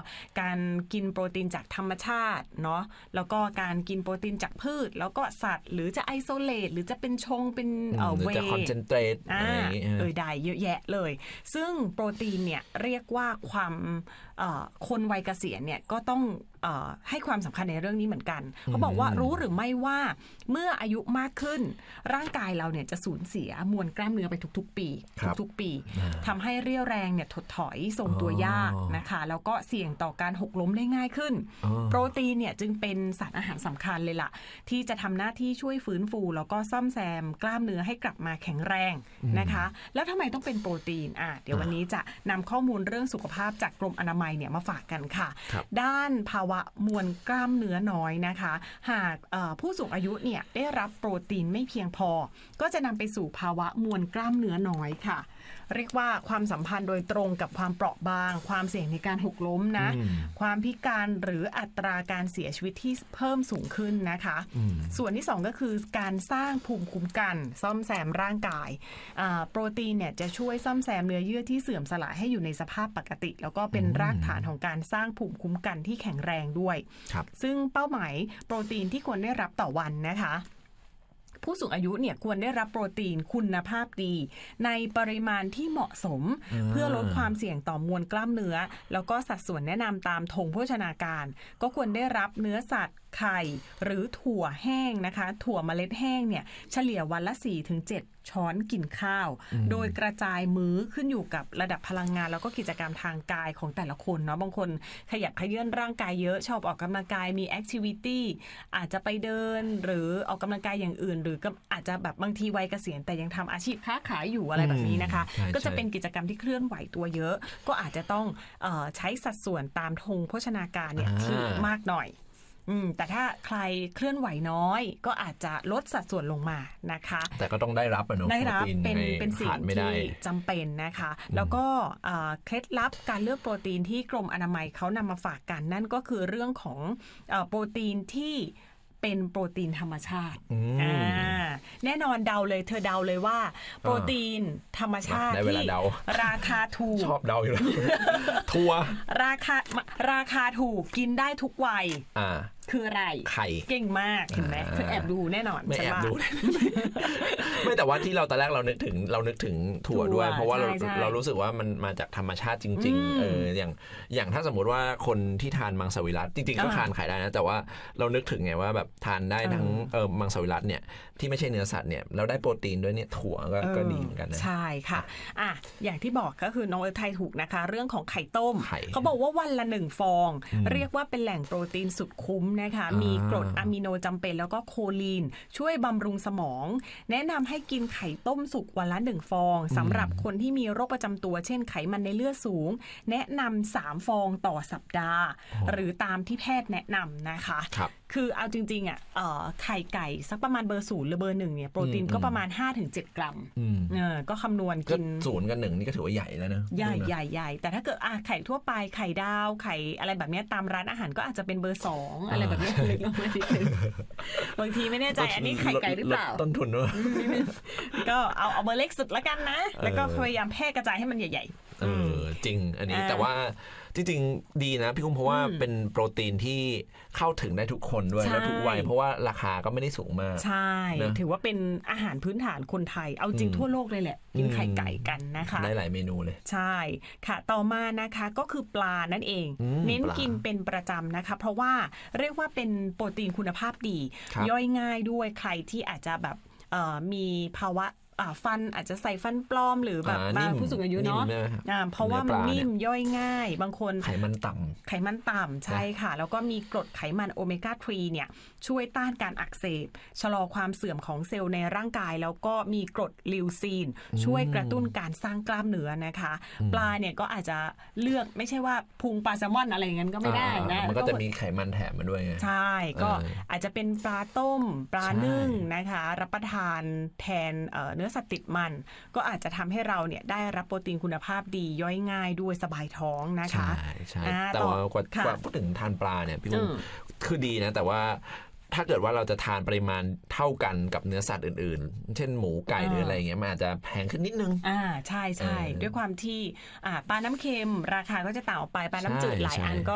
การกินโปรตีนจากธรรมชาติเนาะแล้วก็การกินโปรตีนจากพืชแล้วก็สัตว์หรือจะไอโซเลตหรือจะเป็นชงเป็นหรือจะคอนเซนเทรตอะไรอย่างงี้ได้เยอะแยะเลยซึ่งโปรตีนเนี่ยเรียกว่าความคนวัยเกษียณเนี่ยก็ต้องให้ความสำคัญในเรื่องนี้เหมือนกันเขาบอกว่ารู้หรือไม่ว่าเมื่ออายุมากขึ้นร่างกายเราเนี่ยจะสูญเสียมวลกล้ามเนื้อไปทุกๆปีทำให้เรี่ยวแรงเนี่ยถดถอยทรงตัวยากนะคะแล้วก็เสี่ยงต่อการหกล้มได้ง่ายขึ้นโปรตีนเนี่ยจึงเป็นสารอาหารสำคัญเลยล่ะที่จะทำหน้าที่ช่วยฟื้นฟูแล้วก็ซ่อมแซมกล้ามเนื้อให้กลับมาแข็งแรงนะคะแล้วทำไมต้องเป็นโปรตีนเดี๋ยววันนี้จะนำข้อมูลเรื่องสุขภาพจากกรมอนามัยเนี่ยมาฝากกันค่ะด้านภาวะมวลกล้ามเนื้อน้อยนะคะหากผู้สูงอายุเนี่ยได้รับโปรตีนไม่เพียงพอก็จะนำไปสู่ภาวะมวลกล้ามเนื้อน้อยค่ะเรียกว่าความสัมพันธ์โดยตรงกับความเปราะบางความเสี่ยงในการหกล้มนะความพิการหรืออัตราการเสียชีวิตที่เพิ่มสูงขึ้นนะคะส่วนที่2ก็คือการสร้างภูมิคุ้มกันซ่อมแซมร่างกายโปรตีนเนี่ยจะช่วยซ่อมแซมเนื้อเยื่อที่เสื่อมสลายให้อยู่ในสภาพปกติแล้วก็เป็นรากฐานของการสร้างภูมิคุ้มกันที่แข็งแรงด้วยซึ่งเป้าหมายโปรตีนที่ควรได้รับต่อวันนะคะผู้สูงอายุเนี่ยควรได้รับโปรตีนคุณภาพดีในปริมาณที่เหมาะสมเพื่อลดความเสี่ยงต่อมวลกล้ามเนื้อแล้วก็สัดส่วนแนะนำตามธงโภชนาการก็ควรได้รับเนื้อสัตว์ไข่หรือถั่วแห้งนะคะถั่วเมล็ดแห้งเนี่ยเฉลี่ยวันละ 4-7 ช้อนกินข้าวโดยกระจายมื้อขึ้นอยู่กับระดับพลังงานแล้วก็กิจกรรมทางกายของแต่ละคนเนาะบางคนขยับเขยื้อนร่างกายเยอะชอบออกกำลังกายมีแอคทิวิตี้อาจจะไปเดินหรือออกกำลังกายอย่างอื่นหรืออาจจะแบบบางทีวัยเกษียณแต่ยังทำอาชีพค้าขายอยู่อะไรแบบนี้นะคะก็จะเป็นกิจกรรมที่เคลื่อนไหวตัวเยอะก็อาจจะต้องใช้สัดส่วนตามธงโภชนาการเนี่ยที่มากหน่อยแต่ถ้าใครเคลื่อนไหวน้อยก็อาจจะลดสัดส่วนลงมานะคะแต่ก็ต้องได้รับเนาะได้รับเป็นสิ่งที่จำเป็นนะคะแล้วก็เคล็ดลับการเลือกโปรตีนที่กรมอนามัยเขานำมาฝากกันนั่นก็คือเรื่องของโปรตีนที่เป็นโปรตีนธรรมชาติแน่นอนเดาเลยเธอเดาเลยว่าโปรตีนธรรมชาติที่ราคาถูกชอบเดาอยู่แล้วทัวราคาถูกกินได้ทุกวัยคืออะไรไข่เก่งมากเห็นไหมเธอแอบดูแน่นอนไม่แอบดูไม่แต่ว่าที่เราตอนแรกเรานึกถึงถั่วด้วยเพราะว่าเรารู้สึกว่ามันมาจากธรรมชาติจริงๆอย่างถ้าสมมติว่าคนที่ทานมังสวิรัติจริงๆก็ทานไข่ได้นะแต่ว่าเรานึกถึงไงว่าแบบทานได้ทั้งมังสวิรัติเนี่ยที่ไม่ใช่เนื้อสัตว์เนี่ยเราได้โปรตีนด้วยเนี่ยถั่วก็ดีเหมือนกันนะใช่ค่ะอย่างที่บอกก็คือน้องไทยถูกนะคะเรื่องของไข่ต้มเขาบอกว่าวันละ1ฟองเรียกว่าเป็นแหล่งโปรตีนสุดคุ้มนะคะมีกรดอะมิโนจำเป็นแล้วก็โคลีนช่วยบำรุงสมองแนะนำให้กินไข่ต้มสุกวันละ1ฟองสำหรับคนที่มีโรคประจำตัวเช่นไขมันในเลือดสูงแนะนำ3ฟองต่อสัปดาห์หรือตามที่แพทย์แนะนำนะคะคือเอาจริงๆไข่ไก่สักประมาณเบอร์0หรือเบอร์1เนี่ยโปรตีนก็ประมาณ 5-7 กรัมก็คำนวณกิน 0กับ1นี่ก็ถือว่าใหญ่แล้วนะใหญ่แต่ถ้าเกิดไข่ทั่วไปไข่ดาวไข่อะไรแบบนี้ตามร้านอาหารก็อาจจะเป็นเบอร์2อะไรแบบนี้เล็กลงมาทีนึงบางทีไม่แน่ใจอันนี้ไข่ไก่หรือเปล่าต้นทุนด้วยก็เอาเบอร์เล็กสุดละกันนะแล้วก็พยายามแพร่กระจายให้มันใหญ่ๆจริงอันนี้แต่ว่าจริงๆดีนะพี่กุ้งเพราะว่าเป็นโปรตีนที่เข้าถึงได้ทุกคนด้วยแล้วทุกวัยเพราะว่าราคาก็ไม่ได้สูงมากใช่ถือว่าเป็นอาหารพื้นฐานคนไทยเอาจริงทั่วโลกเลยแหละกินไข่ไก่กันนะคะได้หลายเมนูเลยใช่ค่ะต่อมานะคะก็คือปลานั่นเองเน้นกินเป็นประจำนะคะเพราะว่าเรียกว่าเป็นโปรตีนคุณภาพดีย่อยง่ายด้วยใครที่อาจจะแบบมีภาวะฟันอาจจะใส่ฟันปลอมหรือแบบผู้สูงอายุเนาะเพราะว่ามันนิ่มย่อยง่ายบางคนไขมันต่ำใช่ค่ะแล้วก็มีกรดไขมันโอเมก้า 3เนี่ยช่วยต้านการอักเสบชะลอความเสื่อมของเซลล์ในร่างกายแล้วก็มีกรดลิวซีนช่วยกระตุ้นการสร้างกล้ามเนื้อนะคะปลาเนี่ยก็อาจจะเลือกไม่ใช่ว่าพุงปลาแซลมอนอะไรอย่างนั้นก็ไม่ได้นะมันก็จะมีไขมันแถมมาด้วยใช่ก็อาจจะเป็นปลาต้มปลานึ่งนะคะรับประทานแทนเนื้อสัตว์ติดมันก็อาจจะทำให้เราเนี่ยได้รับโปรตีนคุณภาพดีย่อยง่ายด้วยสบายท้องนะคะใช่แต่ว่ากว่าพูดถึงทานปลาเนี่ยพี่กุ้งคือดีนะแต่ว่าถ้าเกิดว่าเราจะทานปริมาณเท่ากันกับเนื้อสัตว์อื่นๆเช่นหมูไก่หรืออะไรเงี้ยมันอาจจะแพงขึ้นนิดนึงใช่ด้วยความที่ปลาน้ำเค็มราคาก็จะต่างออกไปปลาน้ำจืดหลายอันก็